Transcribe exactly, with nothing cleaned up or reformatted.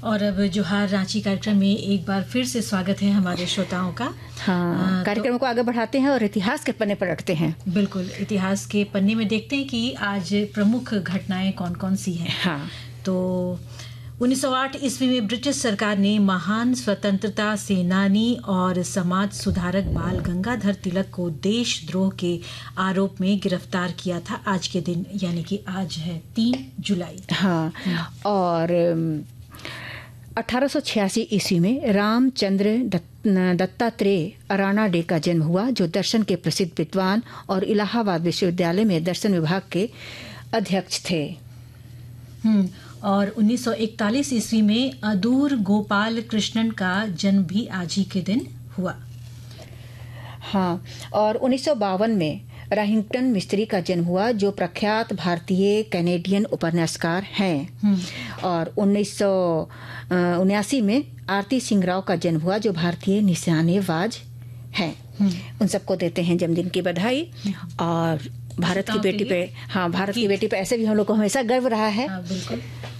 और अब जोहार रांची कार्यक्रम में एक बार फिर से स्वागत है हमारे श्रोताओं का। हाँ, कार्यक्रम तो, को आगे बढ़ाते हैं और इतिहास के पन्ने पर रखते हैं। बिल्कुल, इतिहास के पन्ने में देखते हैं कि आज प्रमुख घटनाएं कौन कौन सी हैं। हाँ, तो उन्नीस सौ आठ ईस्वी में ब्रिटिश सरकार ने महान स्वतंत्रता सेनानी और समाज सुधारक बाल गंगाधर तिलक को देशद्रोह के आरोप में गिरफ्तार किया था आज के दिन, यानी कि आज है तीन जुलाई। हाँ, और अठारह सौ छियासी ईस्वी में रामचंद्र दत्तात्रेय अराना-डे का जन्म हुआ, जो दर्शन के प्रसिद्ध विद्वान और इलाहाबाद विश्वविद्यालय में दर्शन विभाग के अध्यक्ष थे। हम्म और उन्नीस सौ इकतालीस ईस्वी में अदूर गोपाल कृष्णन का जन्म भी आज ही के दिन हुआ। हाँ, और उन्नीस सौ बावन में राहिंगटन मिस्त्री का जन्म हुआ, जो प्रख्यात भारतीय कैनेडियन उपन्यासकार हैं। और उन्नीस सौ उन्यासी में आरती सिंह राव का जन्म हुआ, जो भारतीय निशानेबाज हैं। उन सबको देते हैं जन्मदिन की बधाई। और भारत की बेटी पे हाँ भारत की बेटी पे ऐसे भी हम लोग को हमेशा गर्व रहा है। हाँ, बिल्कुल।